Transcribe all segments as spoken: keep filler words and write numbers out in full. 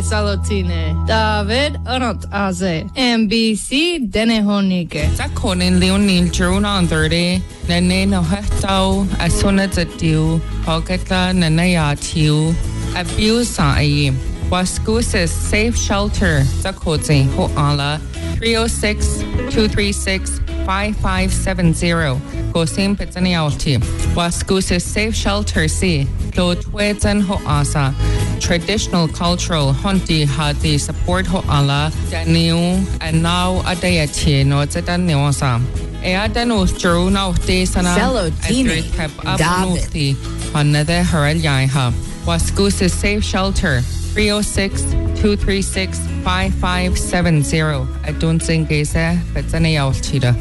Salotine, David Arot Aze, M B C Denehonike. Zakonin Leonil Juruna thirty, Nene no Hetau, Asuna Zatiu, Hogata Nanayatiu, Abuse Ai, Waskusis Safe Shelter, Zakote, Hoala, three oh six, two three six, five five seven zero. Gosim Pizzanialti, Waskusis Safe Shelter C, Lotwetan Hoasa, Traditional Cultural Honti Hati Support Hoala, Daniel, and now Adayati, no Zedaniosa. Eadanos Juruna de Sana, Celotine, David, another Harelyaiha, Waskusis Safe Shelter, three oh six, two three six, five five seven zero. I don't think it's a Pizzanialtida.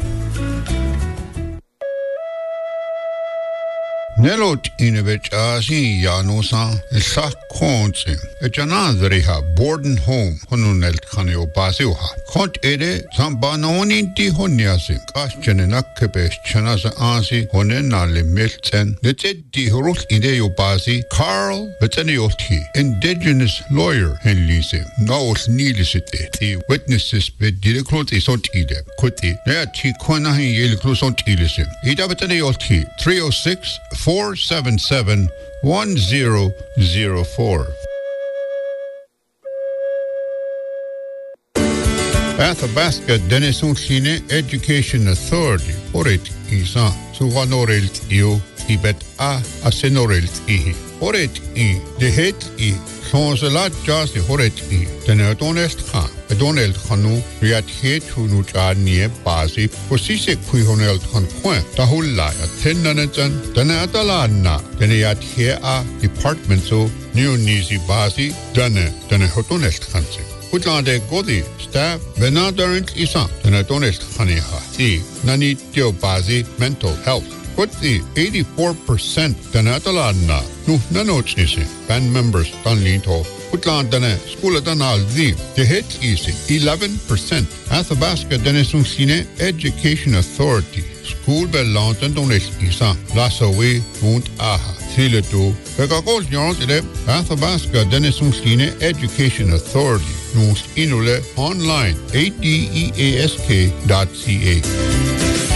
Nelot inevich asi yanusa sa konse echanadriha borden home honunelt khanio basiuha kont ede sambanonin ti honyasi kaschene nakkebesh chanasa asi honenale melten letedi horus ideo basi Carl Betanioti indigenous lawyer in Lise naos nilisite the witnesses be directly isot ide kuti ne ti kona hin yeliklusont ilise ida Betanioti three oh six, four seven seven, one zero zero four. Athabasca Denison Chine Education Authority, Oret Isa, Suwanorelt Io, Tibet A, Asenorelt I, Oret I, the head I, Sonsalat Jas, Oret I, Denadonest Ha, Adonel Hanu, Riat Head Hunucha near Bazi, Posise Quihonel Conquent, Tahula, Tenanatan, Danadalana, Denayat Here A, Department so, New Nizi Bazi, Dana, Danahotonest Hansi. Putlande Godi, staff, Benadorent Isa, Danadonest Haniha, the Nani Tio Bazi, mental health. Put the eighty-four percent Danadalana, no Nanochisi, band members, Danlinto. Putlandane, School Danal the the head easy, eleven percent. Athabasca Denisungsine Education Authority, School Bellant and Donest Isa, Lassawe, Mount Aha, Siletu, Pegagol Yonde, Athabasca Denisungsine Education Authority, Nus Inule, online, A D E A S K dot C A.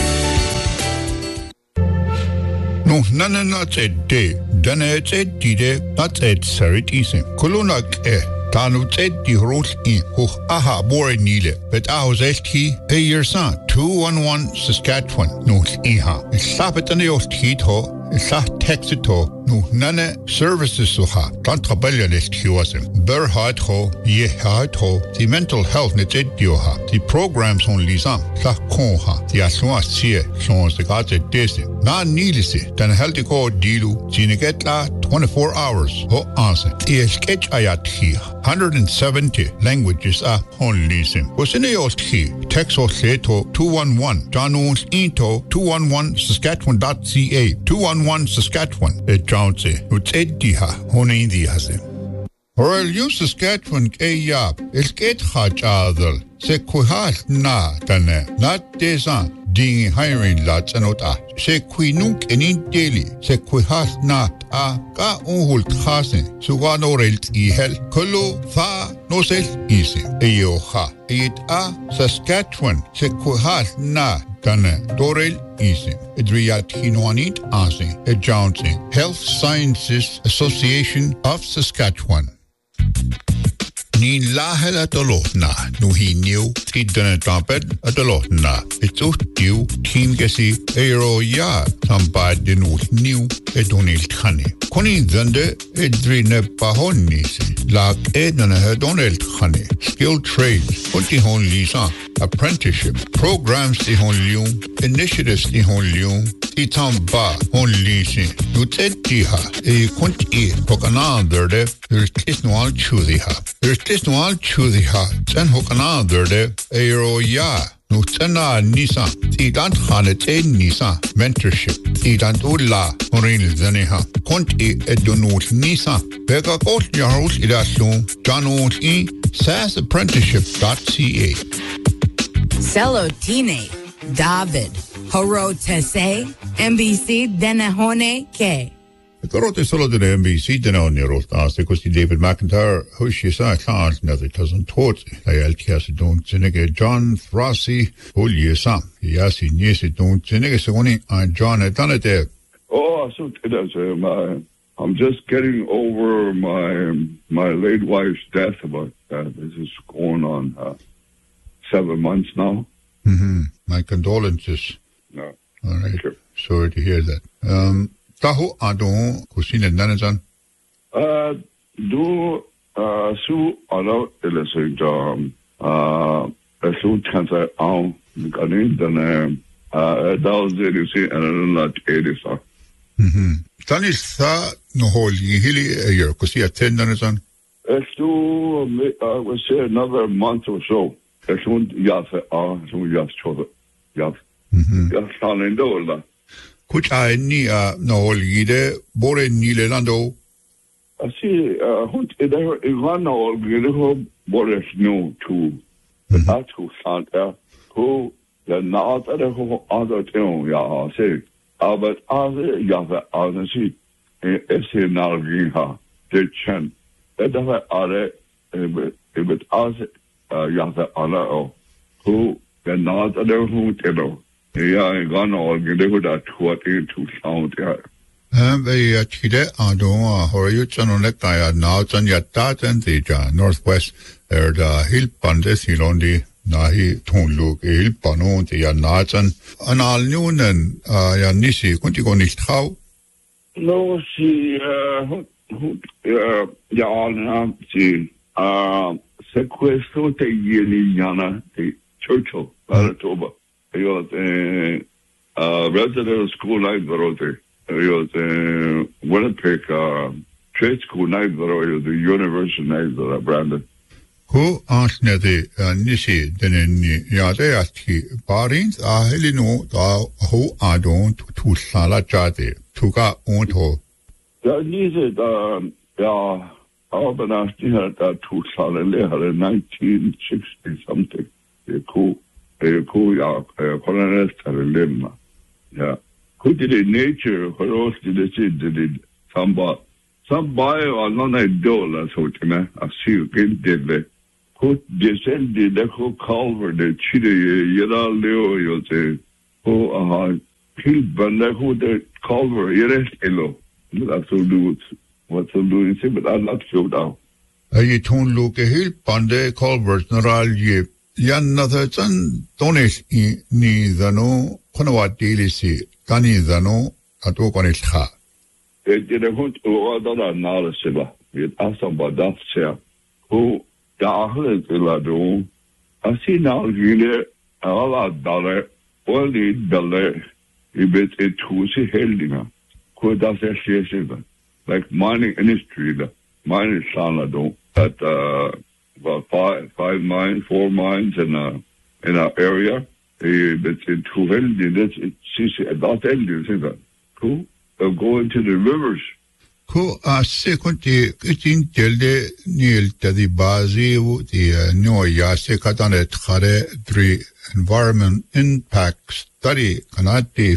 No, none not a day. Then it's a dide, not a seritism. Kolonak e, Tanu said the rose in, who aha bore nile, but I was he a year son, two one one Saskatchewan, no iha. Slap it on the old heat ho, sa texito, no none services so ha, Tantabellanist huasem, Burr hard ho, ye hard ho, the mental health net edioha, the programs on Lisa, la conha, the asua see, sons the gods at desi. Na nilisi, then healthy call dilu, Zinegetla, twenty-four hours, ho answer. E sketch ayat here, one hundred seventy languages are on listen. Was in the old key, text or seto two one one, Janons into two one one Saskatchewan dot C A, two one one Saskatchewan, a Johnse, who's Ediha, Hone Indiasim. Or you Saskatchewan ke yap, es get hach adel, se kuhas na, tane, not desan. Ding hiring lots and ota. Se qui nunc enin daily, se qui has not a ka unhult hasen, suganorelt i hel, kolo fa no sel easy. Eyo ha, it a Saskatchewan, se qui has na, dane, dorel easy. Edriat hinoanit ase, e Johnson, Health Sciences Association of Saskatchewan. Ni lahel at alotna, nu hi new, tidden tamped at alotna. It's utiu, team gesi, aero ya, tampad den ut new, edonil khani. Koni zende, edrine pahonisi, lak edana hedonel khani. Skilled trades, unti hon lisa, apprenticeship, programs di hon lium, initiatives di hon lium, itamba hon lisi, nutetiha, e kunti, pokananderde, irtisnual chudiha. Irtisnual chudiha, ten hokananderde, aero ya. Nutana Nisa, Tidan Hanet e Nisa, mentorship, Tidan Ulla, Horin Zaneha, Conti Edonut Nisa, Bega Got Yarus Idasum, Janot E, sas apprenticeship dot C A. Celotine, David, Horo Tese, M B C Denahone K. Gorot solo de M B C den on your as because David McIntyre who she saw class never doesn't taught I L T S don't Senega John Frosty who ye sam yes in yes don't Senega Sony and John had done it there. Oh, so it is my I'm just getting over my my late wife's death about uh, this is going on uh, seven months now. Mm-hmm. My condolences. No. All right. Sure. Sorry to hear that. Um Taho adon kusine nanajan. Uh, do uh su alo illustrate um uh su cancer on ganin then uh that was it you see and not eighty so. Mhm. Tanis sa no holi hili a year kusi attend nanajan. It's do uh we say another month or so. It's un yafe ah so yaf chodo yaf. Mhm. Yaf salindo. Kuch I ni a no holi de bore ni le lando. I see, uh, hunt there Ivan or Gilho Boris new to the Atu Santa who the not other who other town, ya say, but other Yava other see, it's in Nalgiha, the Chen. That other, if it us, Yava other who the not other who tell. Yeah, I gone all Gilho that what into sound. They chile adon horayu chanonek kaya now chan yatta chan teja northwest er da hill pandes hilondi nahi thunluk hill panon te ya nachan anal nunen ya nisi kunti ko nicht hau. No, she uh uh ja na she uh sequestro te yeni yana te Churchill Manitoba. He was a uh resident school library. He was a Winnipeg uh, trade school night or the university night that Brandon. Who asked the Nishi then Yade Ati Barins are Helino who are don't to Sala Jade to got on to. Yeah, needed um yeah Albany had that two Sala Leha in nineteen sixty something. A cool a cool yeah colonist had a limb. Yeah. Who did it nature? What else did it say? Did it somebody? Somebody or not a dollar, so to me. I see you can did it. Who descended the whole culvert, the chile, yada leo, you say, oh, uh, kill Banda, who the culvert, yes, hello. That's all do what's all doing, but I'm not filled out. I told Luke a hill Banda culvert, Naral ye. Yan another son, Donis ni the no, Konawat daily see. Kani zano ato konishha. It did a hunt or other analysis. It asked about that, sir. Who Dahlet Lado? I see now, really, a lot dollar, only dollar, if it's a two see helding. Could that say, like mining industry, mining Sanado, at uh, about five, five mines, four mines in a, in our area. It's in two helding, that's it. She said, "About ending, think that cool. They'll go into the rivers." Cool. Uh, secondly, it's in Telde Neil Teddy Bazi, the New Yase Katane Tare, the environment impact study, Kanatif,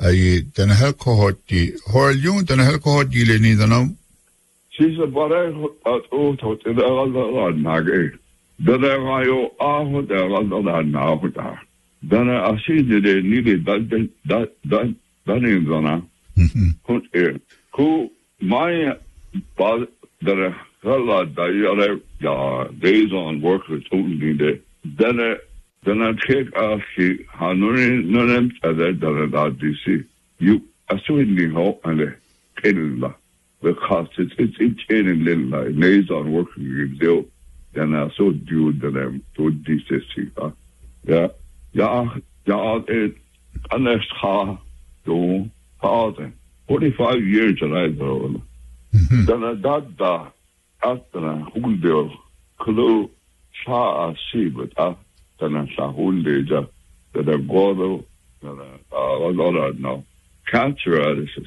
I then her cohort, the Horlion, then her cohort, the Lenidano. She said, "But I at all thought that I was not naggy. Then I go out there, I was not now. Then I see that they needed that, that, that, that is gonna put here. Who, my, but that a lot that you days on work with totally there. Then I, then I take off the, how none, none of that, that, that, D C. You, I saw it in the hole and the Canada. Because it's, it's, it's in little, days on working with Bill. Then I saw do that I'm to D C. Yeah. Ja, ja, it, unless ha, do, ha, forty-five years and I know. Then I got the, after a whole deal, clue, sa, see, but after a sa whole day, that I go, that I got now. Cancer analysis.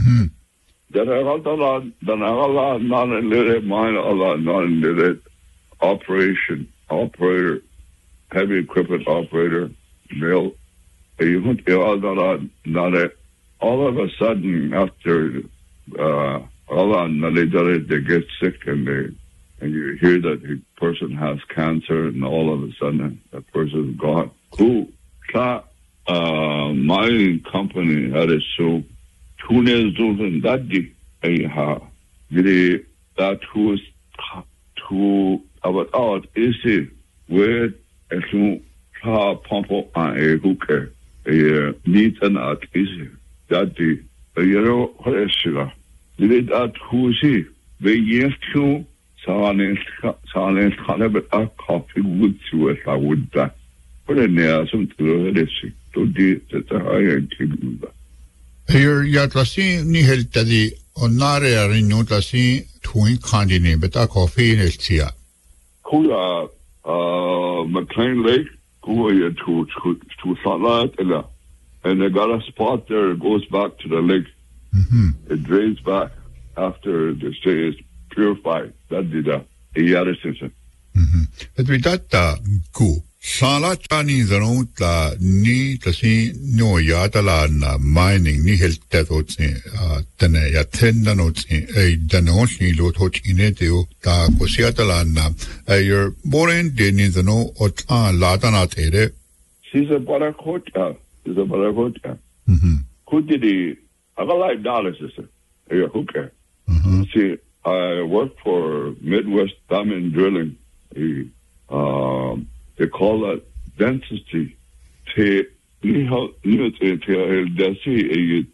That I got a lot, then I got a lot, not a little, mine, a lot, not a little operation, operator. Heavy equipment operator, male. You went all that, not it. All of a sudden, after uh, they get sick and they, and you hear that the person has cancer and all of a sudden that person is gone. Who, uh, mining company had a show, two years old and that day, I have, that was to about out is it where a few pump on a hooker, a meat and at easy that day, a year what is sugar. Did it at who see? They used to silence, silence, but a coffee would to us, I would that. But a near some to the to do that a higher table. Here, Yatlasi, Nihel Tadi, Onare, Rinotasi, twin candidate, but a coffee in Elsia. Kula, uh, McLean Lake, Kuya to, to, to Salat, and they got a spot there, it goes back to the lake. Mm-hmm. It drains back after the say is purified. That did a yada system. But with that, go. Sala Chani Zanota ni Tasi no Yatala mining ni health deaths in Tene attend notes in a Danoshi Lotot in Etio, Ta Cosiatalana, a your Boren Denis no or Latanat Ede. She's a Barakota. She's a Barakota. Who did he? I got like dollars, sister. Hey, hooker. Mm-hmm. See, I work for Midwest Diamond Drilling. He, um, they call that density. Te, ni how ni te te el desi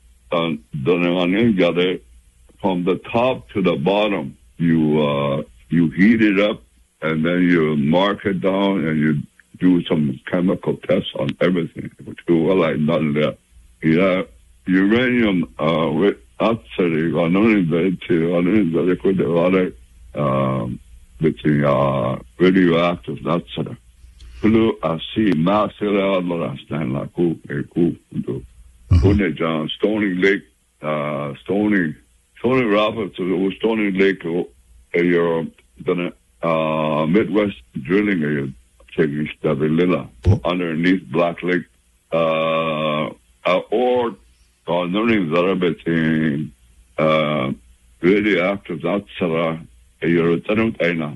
e from the top to the bottom. You uh, you heat it up and then you mark it down and you do some chemical tests on everything. Well, like none of that. Yeah. Uranium, uh, with actually, on only the, on only the liquid, a lot of, um, between, uh, radioactive, that's sort of. Blue, I see, Marcella, last time, like, who, who, who, who, John, Stony Lake, uh, Stony, Stony Rapids, Stony Lake, uh, your, uh, Midwest drilling, uh, taking stuff in Lilla, underneath Black Lake, uh, uh or, Uh, learning that between uh, radioactive that's uh, you're a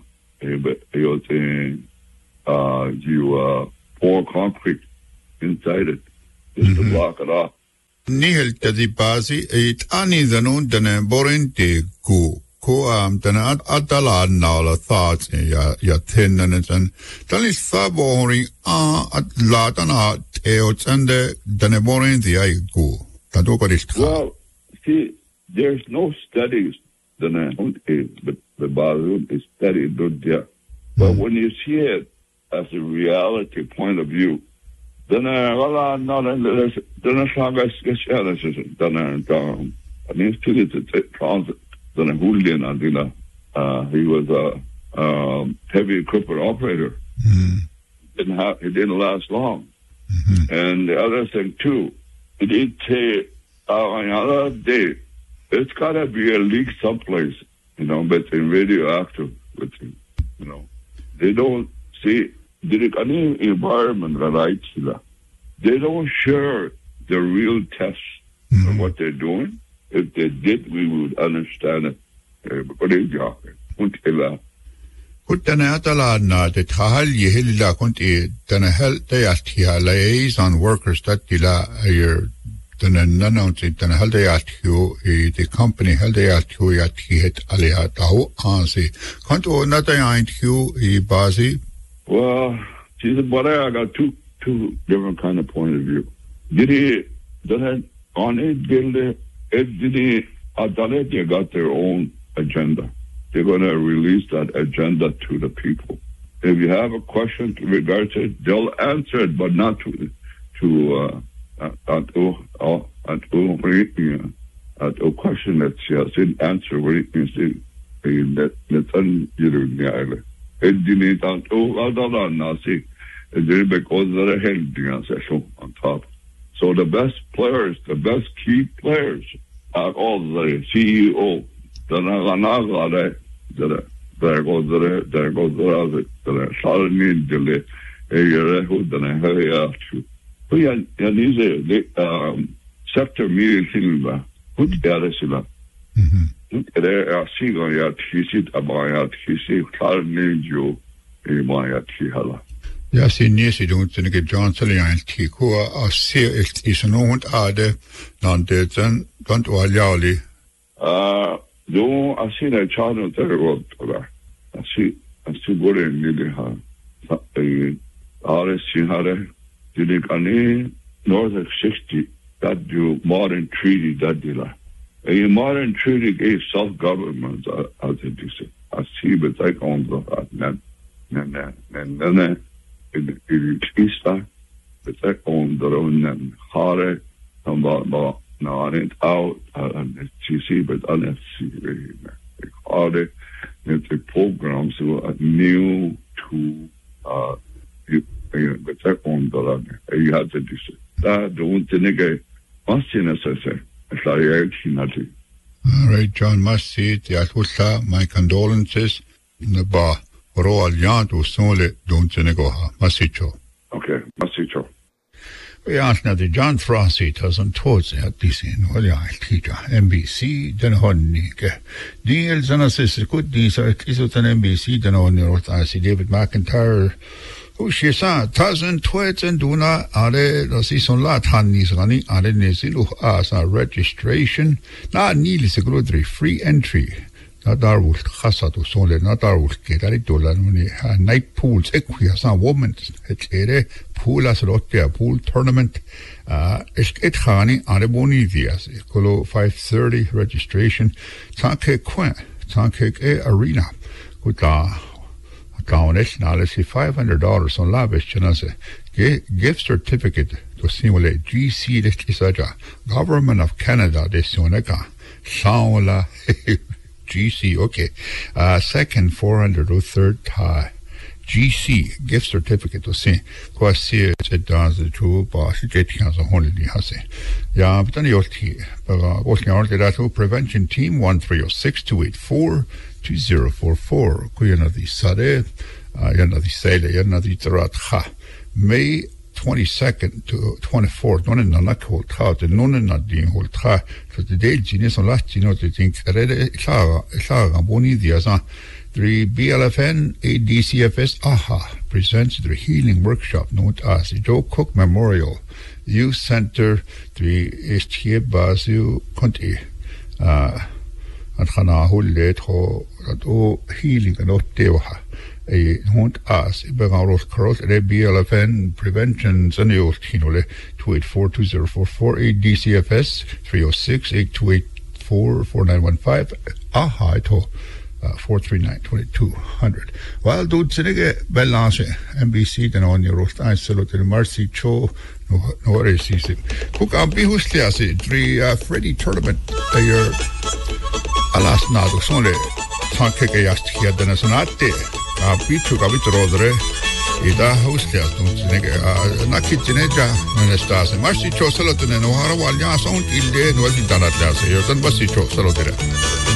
uh, you uh, pour concrete inside it just to block it off. Nihel Tadi Bazi, it ani the noon than a borente go. Ko am than Atala Nala thoughts ya ya ten and then Tali Sabori ah at Latana eots and then a borente I go. Well, see, there's no studies that I don't but the bathroom is studied, there. But when you see it as a reality point of view, then I not then I saw guys then I mean still it's a transit then a Julian Adila. Uh he was a um heavy equipment operator. Mm-hmm. Didn't have it didn't last long. Mm-hmm. And the other thing too, it did say uh, another day, it's got to be a leak someplace, you know, but in radioactive, but, you know, they don't see, any environment that I see, they don't share the real tests mm-hmm. of what they're doing. If they did, we would understand it. But it's not. Kutanatala na the Tahal Yehilla Conti, then a hell they asked here liaison workers that dila a year, then announced it, then held they asked you, the company held they asked you at he hit Alia Taho Ansi. Canto not I ain't you, e Bazi? Well, she's but I got two two different kind of point of view. Did he, then on it, did it, did he, Adalet, they got their own agenda. They're going to release that agenda to the people. If you have a question to regard to it, they'll answer it, but not to to uh, at uh, at at a question that's yes, in answer where you can see that that's unusual. It didn't on oh other than see it did because they're held on top. So the best players, the best key players are all the C E O. Then I got that. There goes the there goes the there. Sorry, need delay. Hey, who then I hurry after. We had these um sector meeting silver. Who got it silver? Ere asigo ya tisit abaya tisi klarninjo imaya tihala. Ja, sin niesi doen toen ik John Salian tiko als zeer echt is een hond ade dan dit dan dan oaljali. Ah, do asina chano terror tora. Asi asi gore nile ha. Eh, are sinhare dilik ani Northern sixty that do modern treaty that dila. A modern treaty gave self-government as it is. I see, but I can't do that. And then, and then, in the Easter, but I can't do that. And Hare, and but now I ain't out, and you see, but I don't see it. Hare, the programs were new to, uh, but I can't do that. You have to do it. That don't think I must say. All right, John Massi, Tiatwusa, my condolences. Naba, Ro Alliant, Usole, don't Senegoha, Massicho. Okay, Massicho. We asked now the John Frosty doesn't towards at this in Holia, teacher, M B C, then Honike. Deals and assist good these are at least at an M B C, then on your I see David McIntyre. Oh, she said, thousand tweets and duna are the season lot honey's running are the Nisilu as a registration. Not nearly a good free entry. Not our wood, Hassatu Sole, not our wood, get a dollar money, night pools, equias, and women, a pool as a pool tournament. Uh, it honey are the bonidias, Colo five thirty registration. Tanke Quen, Tanke Arena. Good. Counties, now let's see, five hundred dollars on lavish, and as a gift certificate to simulate G C, this is a government of Canada, this Soneka, Saula, G C, okay. Uh, second, four hundred, or third, tie. G C, gift certificate to see, because see it does the two, but she gets a holiday, has it. Yeah, but then you'll see, but uh, working out that prevention team, one three oh six, two eight four, two zero four four. Kuyana di Sade, Yana di Sele, Yana di Tarat, May twenty-second to twenty-fourth, non in the luck hold out, and non in the dean hold out, for the day genius on last, you know, to think, Saga, Saga, Boni Diaza. The B L F N A D C F S A H A presents the healing workshop known as the Joe Cook Memorial Youth Center. The Estie Basu Conti. Uh, and Hana Hullet ho o healing and not Dewaha. A hunt as Begaros Cross, a B L F N Prevention Zanio Tinole two eight four two zero four four A D C F S three oh six eight two eight four four nine one five. A H A to. Uh, four three nine, two two zero zero. Well, dude, Senege Bellange, M B C, then on your roast, I salute the Marcy Cho, no worries, see him. Cook on Bihusliasi, three Freddy tournament, a year, alas, not only Tankeke Yastia Denasonate, a Pichu Gavito Rodre, Ida Hostia, don't Senege, Naki Geneja, Menestas, and Marcy Cho Salatin and O'Hara, while Yason, Ilde, and what he done at Yas, you're done Marcy Cho Salotera.